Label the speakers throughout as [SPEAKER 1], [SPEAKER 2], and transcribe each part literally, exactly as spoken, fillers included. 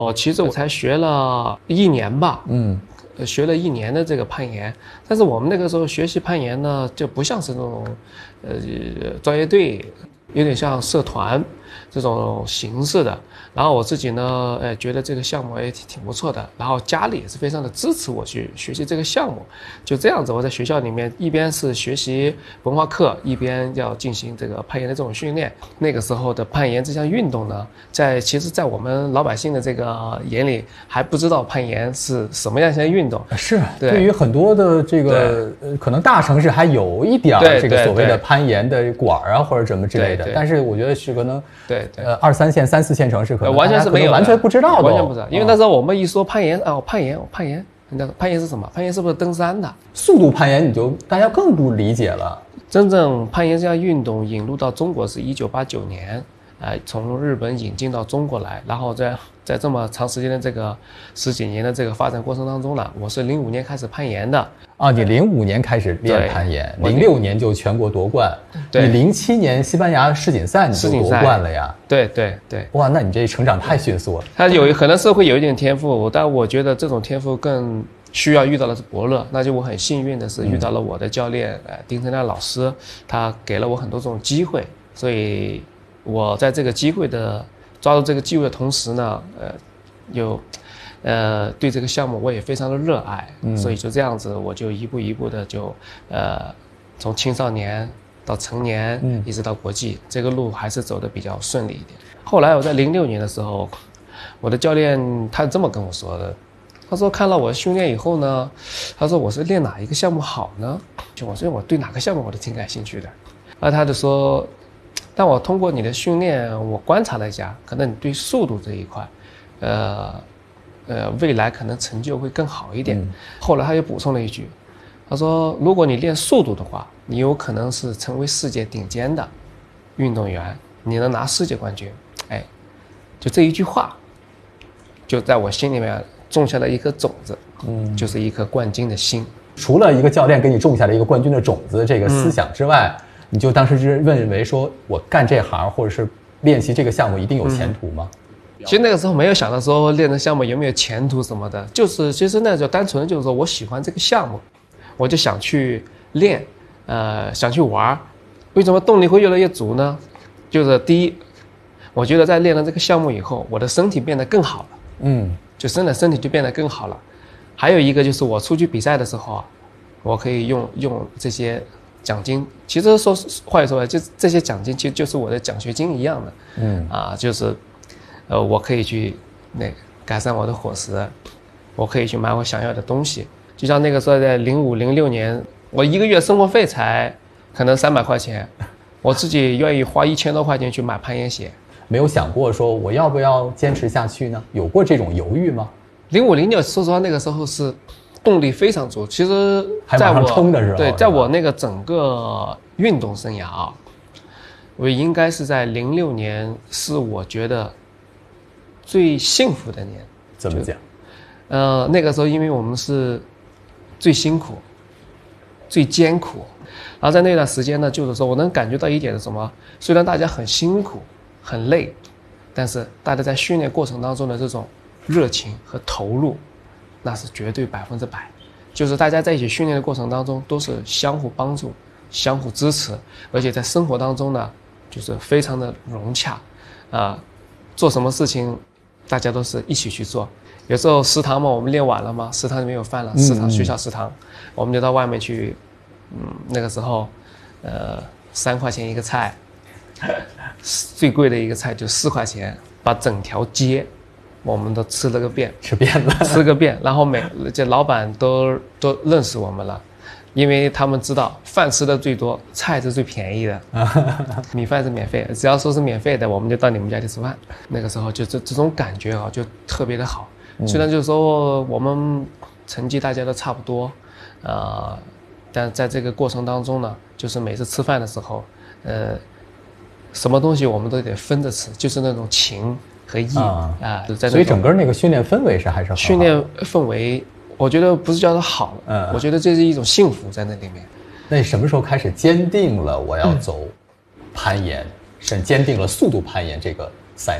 [SPEAKER 1] 哦，其实我才学了一年吧，
[SPEAKER 2] 嗯，
[SPEAKER 1] 学了一年的这个攀岩，但是我们那个时候学习攀岩呢，就不像是那种，呃，专业队，有点像社团这种形式的。然后我自己呢，呃，觉得这个项目也挺挺不错的，然后家里也是非常的支持我去学习这个项目。就这样子，我在学校里面一边是学习文化课，一边要进行这个攀岩的这种训练。那个时候的攀岩这项运动呢，在其实，在我们老百姓的这个眼里，还不知道攀岩是什么样一项运动。
[SPEAKER 2] 是，
[SPEAKER 1] 对，
[SPEAKER 2] 对于很多的这个呃，可能大城市还有一点这个所谓的攀岩的馆啊或者什么之类的，但是我觉得是可能
[SPEAKER 1] 对对
[SPEAKER 2] 呃二三线、三四线城市可能
[SPEAKER 1] 完全是没有，
[SPEAKER 2] 完全不知道的，
[SPEAKER 1] 完全不知道。因为那时候我们一说攀岩啊，我攀岩，我攀岩，那个攀岩是什么？攀岩是不是登山的？
[SPEAKER 2] 速度攀岩你就大家更不理解了。
[SPEAKER 1] 真正攀岩这项运动引入到中国是一九八九年。呃，从日本引进到中国来，然后在在这么长时间的这个十几年的这个发展过程当中呢，我是零五年开始攀岩的。
[SPEAKER 2] 啊，你零五年开始练攀岩，零六年就全国夺冠，你零七年西班牙世锦赛你就夺冠了呀？
[SPEAKER 1] 对对对。
[SPEAKER 2] 哇，那你这成长太迅速了。
[SPEAKER 1] 他有可能是会有一点天赋，但我觉得这种天赋更需要遇到的是伯乐。那就我很幸运的是遇到了我的教练，呃，丁成亮老师，他给了我很多这种机会，所以。我在这个机会的抓住这个机会的同时呢，呃，有，呃，对这个项目我也非常的热爱，嗯，所以就这样子，我就一步一步的就，呃，从青少年到成年，嗯，一直到国际，这个路还是走得比较顺利一点。后来我在零六年的时候，我的教练他这么跟我说的，他说看了我训练以后呢，他说我是练哪一个项目好呢？就我说我对哪个项目我都挺感兴趣的，而他就说。但我通过你的训练，我观察了一下，可能你对速度这一块，呃，呃，未来可能成就会更好一点。嗯、后来他又补充了一句，他说：“如果你练速度的话，你有可能是成为世界顶尖的运动员，你能拿世界冠军。”哎，就这一句话，就在我心里面种下了一颗种子，嗯，就是一颗冠军的心。
[SPEAKER 2] 除了一个教练给你种下了一个冠军的种子这个思想之外。嗯你就当时是认为说我干这行或者是练习这个项目一定有前途吗？
[SPEAKER 1] 嗯、其实那个时候没有想到说练的项目有没有前途什么的，就是其实那就单纯就是说我喜欢这个项目，我就想去练，呃，想去玩。为什么动力会越来越足呢？就是第一，我觉得在练了这个项目以后，我的身体变得更好了，嗯，就真的身体就变得更好了。还有一个就是我出去比赛的时候啊，我可以用用这些。奖金其实说话说来，就这些奖金其实就是我的奖学金一样的，嗯啊，就是，呃，我可以去那改善我的伙食，我可以去买我想要的东西。就像那个时候在零五零六年，我一个月生活费才可能三百块钱，我自己愿意花一千多块钱去买攀岩鞋。
[SPEAKER 2] 没有想过说我要不要坚持下去呢？有过这种犹豫吗？
[SPEAKER 1] 零五零六，说实话那个时候是。动力非常足，其实在我
[SPEAKER 2] 冲的时候，
[SPEAKER 1] 对，在我那个整个运动生涯啊，我应该是在零六年是我觉得最幸福的年。
[SPEAKER 2] 怎么讲？
[SPEAKER 1] 呃，那个时候因为我们是最辛苦、最艰苦，然后在那段时间呢，就是说我能感觉到一点是什么？虽然大家很辛苦、很累，但是大家在训练过程当中的这种热情和投入。那是绝对百分之百，就是大家在一起训练的过程当中都是相互帮助、相互支持，而且在生活当中呢，就是非常的融洽，啊、呃，做什么事情大家都是一起去做。有时候食堂嘛，我们练晚了嘛，食堂里面有饭了，食堂学校食堂，我们就到外面去，嗯，那个时候，呃，三块钱一个菜，最贵的一个菜就四块钱，把整条街。我们都吃了个遍，
[SPEAKER 2] 吃遍了，
[SPEAKER 1] 吃个遍，然后每这老板都都认识我们了，因为他们知道饭吃的最多，菜是最便宜的，米饭是免费的，只要说是免费的，我们就到你们家去吃饭。那个时候就这这种感觉啊，就特别的好。虽然就是说我们成绩大家都差不多，呃，但在这个过程当中呢，就是每次吃饭的时候，呃，什么东西我们都得分着吃，就是那种情。和意啊、呃，
[SPEAKER 2] 所以整个那个训练氛围是还是好。
[SPEAKER 1] 训练氛围，我觉得不是叫它好，嗯，我觉得这是一种幸福在那里面。
[SPEAKER 2] 那你什么时候开始坚定了我要走攀岩，甚至坚定了速度攀岩这个赛道？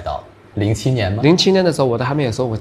[SPEAKER 2] 零七年吗？
[SPEAKER 1] 零七年的时候，我都还没有说我